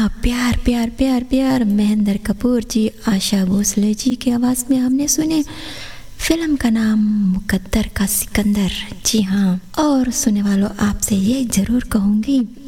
हाँ, प्यार प्यार प्यार प्यार महेंद्र कपूर जी, आशा भोसले जी की आवाज़ में हमने सुने। फिल्म का नाम मुकद्दर का सिकंदर। जी हाँ, और सुनने वालों आपसे ये ज़रूर कहूँगी